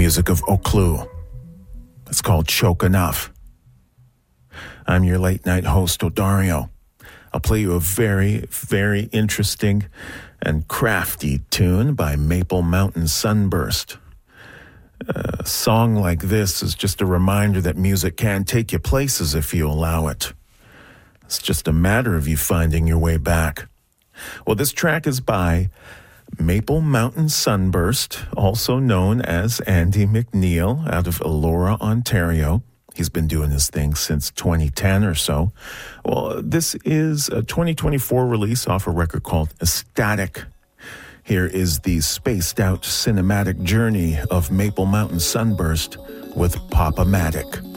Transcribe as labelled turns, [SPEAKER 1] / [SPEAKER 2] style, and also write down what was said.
[SPEAKER 1] music of Oklu. It's called Choke Enough. I'm your late night host, Odario. I'll play you a very, very interesting and crafty tune by Maple Mountain Sunburst. A song like this is just a reminder that music can take you places if you allow it. It's just a matter of you finding your way back. Well, this track is by Maple Mountain Sunburst, also known as Andy McNeil, out of Elora, Ontario. He's been doing this thing since 2010 or so. Well, this is a 2024 release off a record called Ecstatic. Here is the spaced-out cinematic journey of Maple Mountain Sunburst with Pop-O-Matic.